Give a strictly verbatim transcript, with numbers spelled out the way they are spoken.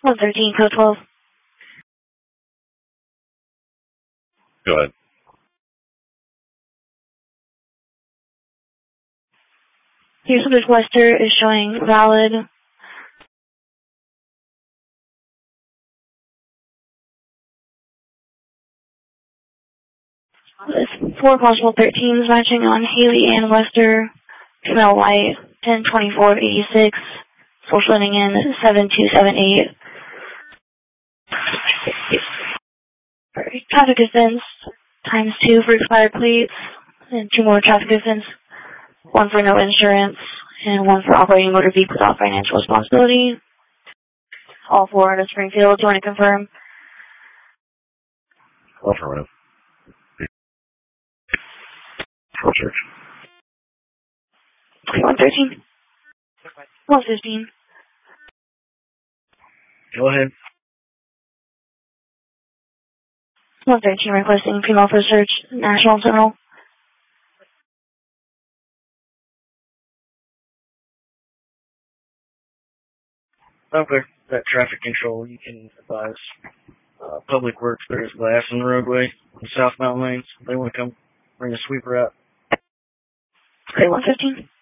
one thirteen, code twelve. Go ahead. Your subject Wester is showing valid. With four possible thirteens matching on Haley and Wester, female white, ten twenty-four eighty-six, social ending in seven two seven eight. Traffic offense times two for expired plates, and two more traffic offense, one for no insurance, and one for operating motor vehicle without financial responsibility. All four out of Springfield. Do you want to confirm? Affirmative. Full search. one thirteen. one fifteen. Go ahead. one thirteen requesting female for search, National Sentinel. Okay, that traffic control, you can advise uh, Public Works there's glass in the roadway, the southbound lanes. They want to come bring a sweeper out. Okay, one fifteen.